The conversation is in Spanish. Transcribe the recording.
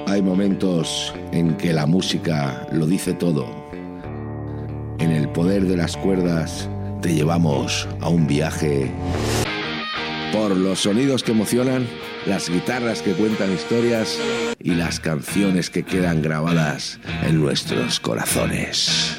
Hay momentos en que la música lo dice todo. En el poder de las cuerdas te llevamos a un viaje por los sonidos que emocionan, las guitarras que cuentan historias y las canciones que quedan grabadas en nuestros corazones.